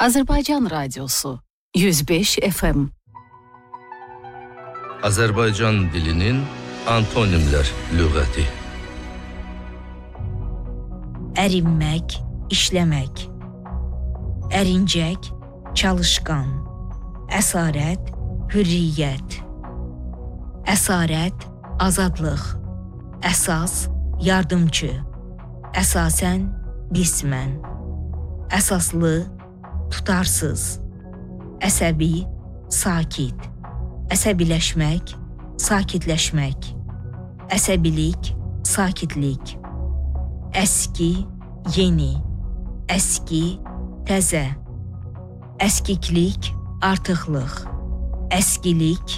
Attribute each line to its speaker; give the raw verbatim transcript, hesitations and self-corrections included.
Speaker 1: Azərbaycan Radiosu yüz beş F M.
Speaker 2: Azərbaycan dilinin antonimlər lüğəti.
Speaker 3: Ərinmək, işləmək. Ərincək, çalışqan. Əsarət, hürriyyət. Əsarət, azadlıq. Əsas, yardımcı. Əsasən, qismən. Əsaslı, tutarsız. Əsəbi, sakit. Əsəbiləşmək, sakitləşmək. Əsəbilik, sakitlik. Əski, yeni. Əski, təzə. Əskiklik, artıqlıq. Əskilik,